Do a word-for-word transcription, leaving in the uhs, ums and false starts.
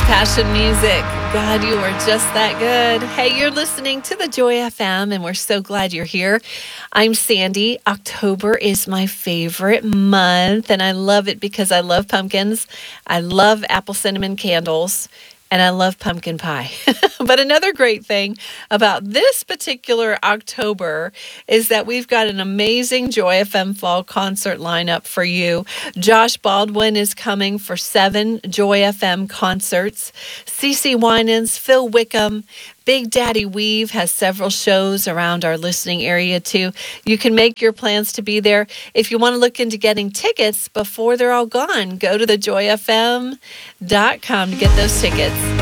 Passion Music. God, you are just that good. Hey, you're listening to the Joy F M, and we're so glad you're here. I'm Sandy. October is my favorite month, and I love it because I love pumpkins. I love apple cinnamon candles. And I love pumpkin pie. But another great thing about this particular October is that we've got an amazing Joy F M fall concert lineup for you. Josh Baldwin is coming for seven Joy F M concerts. CeCe Winans, Phil Wickham, Big Daddy Weave has several shows around our listening area too. You can make your plans to be there. If you want to look into getting tickets before they're all gone, go to the joy f m dot com to get those tickets.